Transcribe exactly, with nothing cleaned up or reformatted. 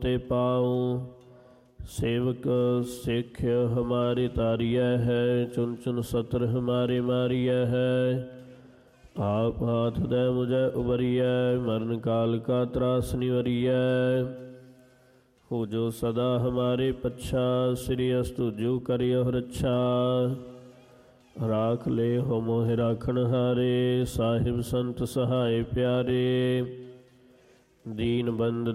ते पाऊँ। सेवक सिख हमारे तारिया है, चुन चुन सत्र हमारे मारिया है। आप हाथ दे मुझे उबरिया, मरण काल का त्रास निवरिया। हो जो सदा हमारे पच्छा, श्री अस्तु जो करियो रक्षा। राख ले हो मोह राखण हारे, साहिब संत सहाय प्यारे। दीन बंद